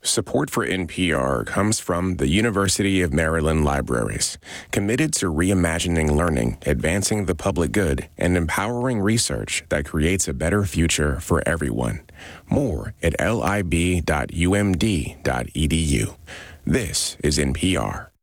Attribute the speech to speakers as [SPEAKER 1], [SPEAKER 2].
[SPEAKER 1] Support for NPR comes from the University of Maryland Libraries, committed to reimagining learning, advancing the public good, and empowering research that creates a better future for everyone. More at lib.umd.edu. This is NPR.